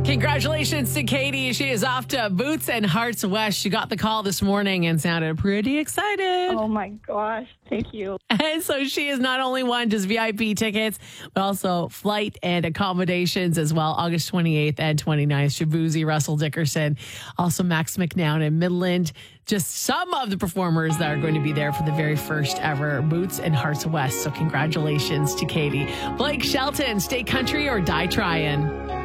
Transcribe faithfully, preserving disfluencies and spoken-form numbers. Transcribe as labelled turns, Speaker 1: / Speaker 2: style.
Speaker 1: Congratulations to Katie. She is off to Boots and Hearts West. She got the call this morning and sounded pretty excited.
Speaker 2: Oh my gosh. Thank you.
Speaker 1: And so she is not only won just V I P tickets, but also flight and accommodations as well. August twenty-eighth and twenty-ninth. Shabuzi, Russell Dickerson, also Max McNown and Midland. Just some of the performers that are going to be there for the very first ever Boots and Hearts West. So congratulations to Katie. Blake Shelton, stay country or die trying.